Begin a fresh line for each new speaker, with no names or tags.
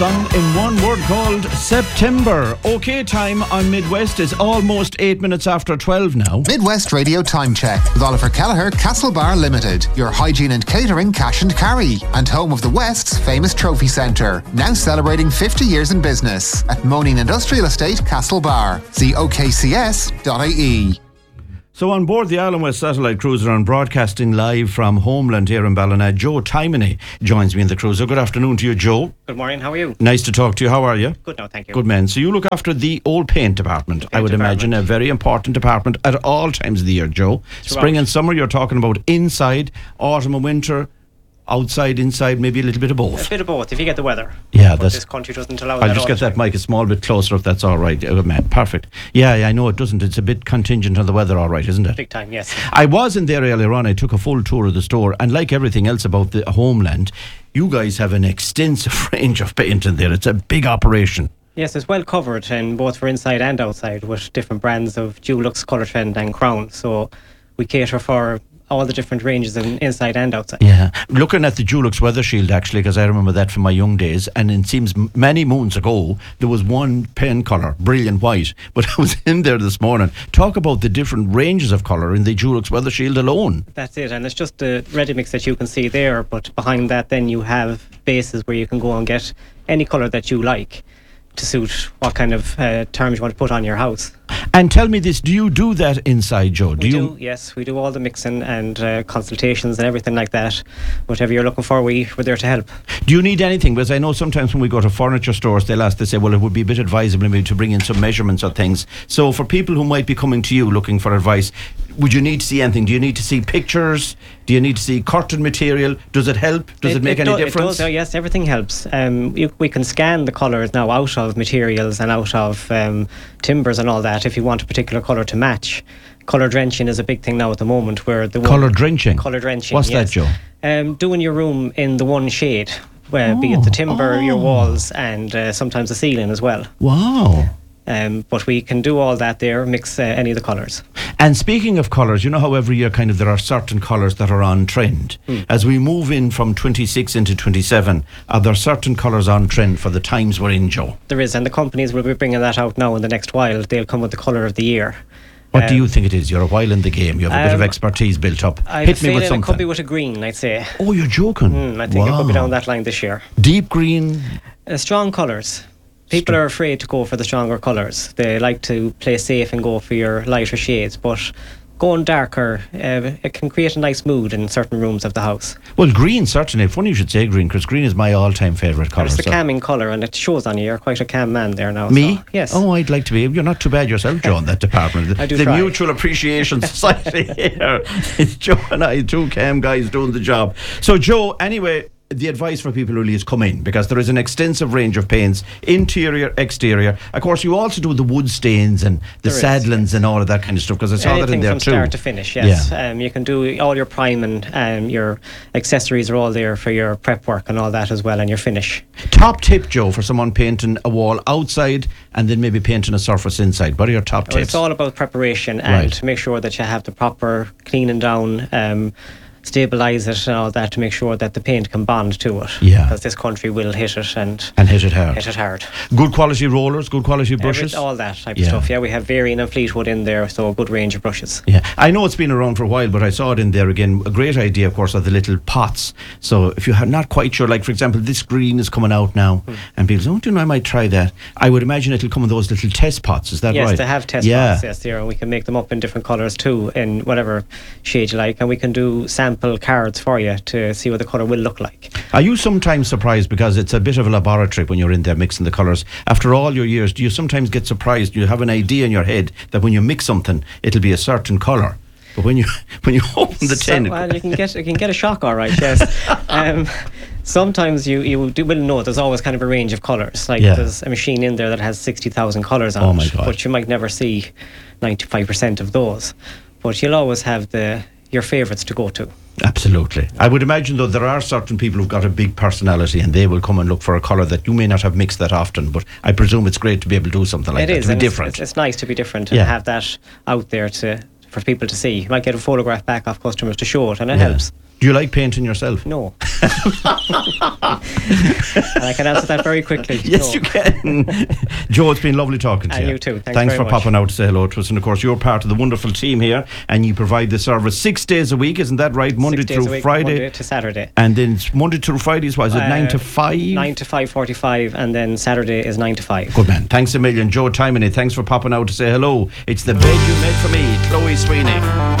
Song in one word called September. OK time on Midwest is almost 8 minutes after 12 now.
Midwest Radio Time Check with Oliver Kelleher, Castlebar Limited, your hygiene and catering cash and carry, and home of the West's famous trophy centre. Now celebrating 50 years in business at Moaning Industrial Estate, Castlebar. See okcs.ie.
So on board the Island West satellite cruiser and broadcasting live from Homeland here in Ballina, Joe Tymony joins me in the cruiser. Good afternoon to you, Joe.
Good morning, how are you?
Nice to talk to you. How are you?
Good now, thank you.
Good man. So you look after the old paint department. I would imagine a very important department at all times of the year, Joe. Spring and summer, you're talking about inside, autumn and winter, outside, inside, maybe a little bit of both.
A bit of both, if you get the weather.
Yeah,
but this country doesn't allow that.
I'll just get that mic a small bit closer if that's all right. Man, perfect. Yeah, I know it doesn't. It's a bit contingent on the weather, all right, isn't it?
Big time, yes.
I was in there earlier on. I took a full tour of the store, and like everything else about the Homeland, you guys have an extensive range of paint in there. It's a big operation.
Yes, it's well covered, and both for inside and outside, with different brands of Dulux, Colour Trend and Crown. So we cater for all the different ranges inside and outside.
Yeah, looking at the Dulux Weather Shield actually, because I remember that from my young days, and it seems many moons ago there was one pen colour, brilliant white, but I was in there this morning. Talk about the different ranges of colour in the Dulux Weather Shield alone.
That's it, and it's just the ready mix that you can see there, but behind that then you have bases where you can go and get any colour that you like to suit what kind of terms you want to put on your house.
And tell me this, do you do that inside, Joe?
We do, yes. We do all the mixing and consultations and everything like that. Whatever you're looking for, we're there to help.
Do you need anything? Because I know sometimes when we go to furniture stores, they say, well, it would be a bit advisable maybe to bring in some measurements or things. So for people who might be coming to you looking for advice, would you need to see anything? Do you need to see pictures? Do you need to see curtain material? Does it help? Does it make any difference?
It does, yes, everything helps. We can scan the colours now out of materials and out of timbers and all that if you want a particular colour to match. Colour drenching is a big thing now at the moment. Where the
colour drenching?
Colour drenching,
what's
yes.
that, Joe?
Doing your room in the one shade, be it the timber, your walls and sometimes the ceiling as well.
Wow.
But we can do all that there, mix any of the colours.
And speaking of colours, you know how every year there are certain colours that are on trend. As we move in from 26 into 27, are there certain colours on trend for the times we're in, Joe?
There is, and the companies will be bringing that out now in the next while. They'll come with the colour of the year.
What do you think it is? You're a while in the game. You have a bit of expertise built up. Hit me with something.
It could be with a green, I'd say.
Oh, you're joking?
I think it could be down that line this year.
Deep green?
Strong colours. People are afraid to go for the stronger colours. They like to play safe and go for your lighter shades, but going darker, it can create a nice mood in certain rooms of the house.
Well, green, certainly. Funny you should say green, because green is my all-time favourite colour.
It's a calming colour, and it shows on you. You're quite a calm man there now.
Me?
So, yes.
Oh, I'd like to be. You're not too bad yourself, Joe, in that department.
I do
the
try.
Mutual Appreciation Society here. It's Joe and I, two calm guys doing the job. So, Joe, anyway, the advice for people really is come in, because there is an extensive range of paints, interior, exterior. Of course, you also do the wood stains and the saddlings and all of that kind of stuff, because I saw that in there
from
too.
Start to finish, yes.
Yeah.
You can do all your prime and your accessories are all there for your prep work and all that as well, and your finish.
Top tip, Joe, for someone painting a wall outside and then maybe painting a surface inside. What are your top tips?
It's all about preparation and make sure that you have the proper cleaning down, stabilise it and all that to make sure that the paint can bond to it.
Yeah.
Because this country will hit it and
hit it hard.
Hit it hard.
Good quality rollers, good quality brushes.
All that type of stuff. Yeah, we have Varian and Fleetwood in there, so a good range of brushes.
Yeah, I know it's been around for a while, but I saw it in there again. A great idea, of course, are the little pots. So if you're not quite sure, like for example, this green is coming out now, and people say, I might try that. I would imagine it'll come in those little test pots. Is that right?
Yes, they have test pots. Yes, there, and we can make them up in different colours too, in whatever shade you like, and we can do sample cards for you to see what the colour will look like.
Are you sometimes surprised, because it's a bit of a laboratory when you're in there mixing the colours, after all your years, do you sometimes get surprised? You have an idea in your head that when you mix something it'll be a certain colour, but when you open the tin,
well, you can get a shock, all right. Yes. Sometimes you will know there's always kind of a range of colours. Like there's a machine in there that has 60,000 colours on it, but you might never see 95% of those. But you'll always have your favourites to go to.
Absolutely. I would imagine, though, there are certain people who've got a big personality and they will come and look for a colour that you may not have mixed that often, but I presume it's great to be able to do something like that. It is, to be different.
It's nice to be different and have that out there for people to see. You might get a photograph back off customers to show it, and it helps.
Do you like painting yourself?
No. And I can answer that very quickly.
Yes,
no.
You can. Joe, it's been lovely talking to you.
And you too.
Thanks for popping out to say hello to us. And of course, you're part of the wonderful team here, and you provide the service 6 days a week, isn't that right? Monday through Friday.
Monday to Saturday.
And then Monday through Fridays, what is it, 9 to 5?
9 to 5:45, and then Saturday is 9 to 5.
Good man. Thanks a million. Joe Timony, thanks for popping out to say hello. It's the bed you made for me, Chloe Sweeney.